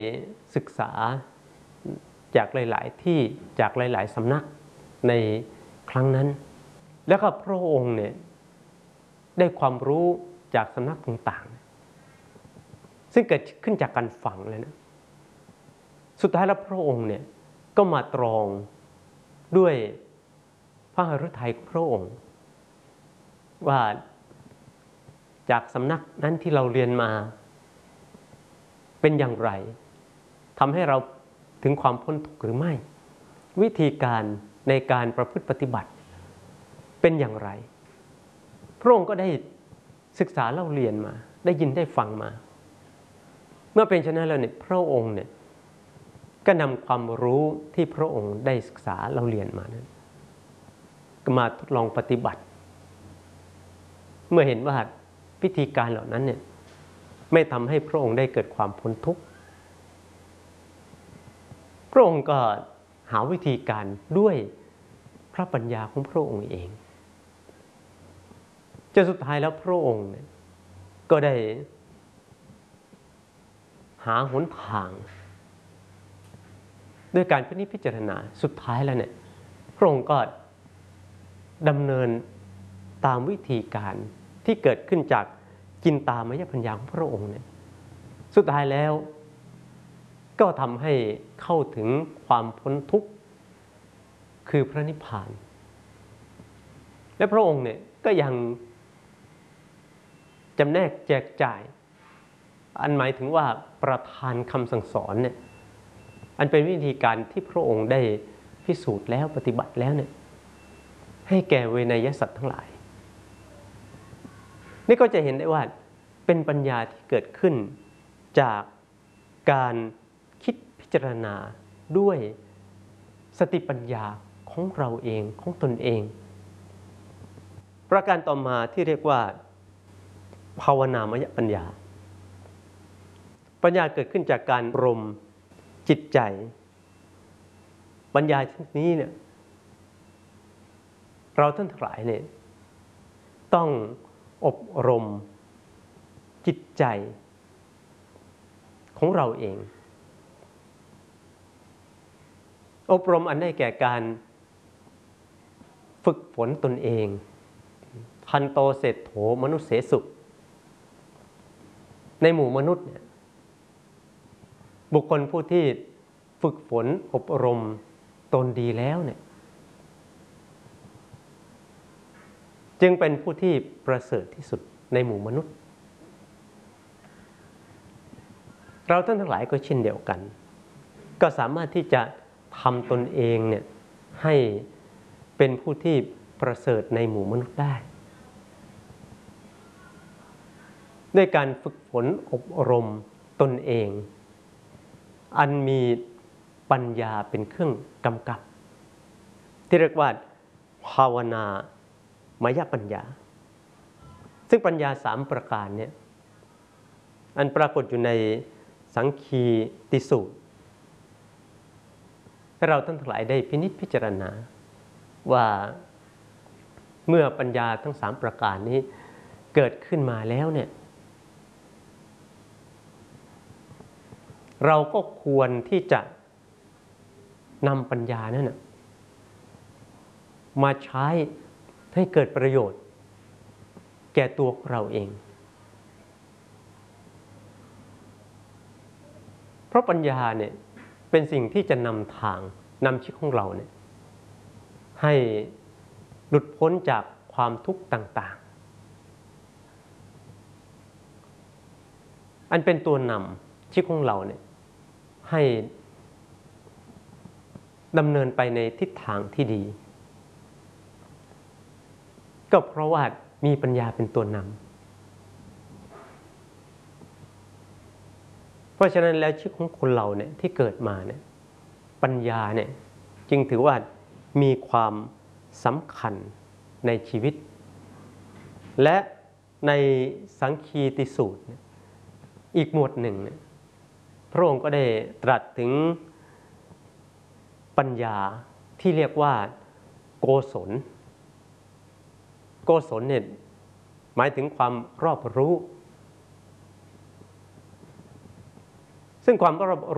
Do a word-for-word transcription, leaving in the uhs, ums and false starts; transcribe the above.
ศึกษาจากหลายๆที่จากหลายๆสำนักในครั้งนั้นแล้วก็พระองค์เนี่ยได้ความรู้จากสำนักต่างๆซึ่งเกิดขึ้นจากการฟังเลยนะสุดท้ายแล้วพระองค์เนี่ยก็มาตรองด้วยพระฤทัยของพระองค์ว่าจากสำนักนั้นที่เราเรียนมาเป็นอย่างไรทำให้เราถึงความพ้นทุกข์หรือไม่วิธีการในการประพฤติปฏิบัติเป็นอย่างไรพระองค์ก็ได้ศึกษาเล่าเรียนมาได้ยินได้ฟังมาเมื่อเป็นเช่นนั้นแล้วเนี่ยพระองค์เนี่ยก็นำความรู้ที่พระองค์ได้ศึกษาเล่าเรียนมานั้นก็มาทดลองปฏิบัติเมื่อเห็นว่าพิธีการเหล่านั้นเนี่ยไม่ทำให้พระองค์ได้เกิดความพ้นทุกข์พระองค์ก็หาวิธีการด้วยพระปัญญาของพระองค์เองจนสุดท้ายแล้วพระองค์เนี่ยก็ได้หาหนทางด้วยการพินิจพิจารณาสุดท้ายแล้วเนี่ยพระองค์ก็ดำเนินตามวิธีการที่เกิดขึ้นจากจินตามยปัญญาของพระองค์เนี่ยสุดท้ายแล้วก็ทำให้เข้าถึงความพ้นทุกข์คือพระนิพพานและพระองค์เนี่ยก็ยังจำแนกแจกจ่ายอันหมายถึงว่าประทานคำสั่งสอนเนี่ยอันเป็นวิธีการที่พระองค์ได้พิสูจน์แล้วปฏิบัติแล้วเนี่ยให้แก่เวนยสัตว์ทั้งหลายนี่ก็จะเห็นได้ว่าเป็นปัญญาที่เกิดขึ้นจากการคิดพิจารณาด้วยสติปัญญาของเราเองของตนเองประการต่อมาที่เรียกว่าภาวนามยปัญญาปัญญาเกิดขึ้นจากการรมจิตใจปัญญาชนิดนี้เนี่ยเราท่านทั้งหลายเนี่ยต้องอบรมจิตใจของเราเองอบรมอันได้แก่การฝึกฝนตนเองทันโตเศรษโธมนุษย์เสสุในหมู่มนุษย์เนี่ยบุคคลผู้ที่ฝึกฝนอบรมตนดีแล้วเนี่ยจึงเป็นผู้ที่ประเสริฐที่สุดในหมู่มนุษย์เราท่านทั้งหลายก็เช่นเดียวกันก็สามารถที่จะทำตนเองเนี่ยให้เป็นผู้ที่ประเสริฐในหมู่มนุษย์ได้ด้วยการฝึกฝนอบรมตนเองอันมีปัญญาเป็นเครื่องกำกับที่เรียกว่าภาวนามยปัญญาซึ่งปัญญาสามประการเนี่ยอันปรากฏอยู่ในสังคีติสูตรให้เราท่านทั้งหลายได้พินิจพิจารณาว่าเมื่อปัญญาทั้งสามประการนี้เกิดขึ้นมาแล้วเนี่ยเราก็ควรที่จะนำปัญญานั้นนะมาใช้ให้เกิดประโยชน์แก่ตัวเราเองเพราะปัญญาเนี่ยเป็นสิ่งที่จะนำทางนำชีวิตของเราเนี่ยให้หลุดพ้นจากความทุกข์ต่างๆอันเป็นตัวนำชีวิตของเราเนี่ยให้ดำเนินไปในทิศทางที่ดีก็เพราะว่ามีปัญญาเป็นตัวนำเพราะฉะนั้นแล้วชีวิตของคนเราเนี่ยที่เกิดมาเนี่ยปัญญาเนี่ยจึงถือว่ามีความสำคัญในชีวิตและในสังคีติสูตรอีกหมวดหนึ่งเนี่ยพระองค์ก็ได้ตรัสถึงปัญญาที่เรียกว่าโกศลโกศลเนี่ยหมายถึงความรอบรู้ซึ่งความรอบ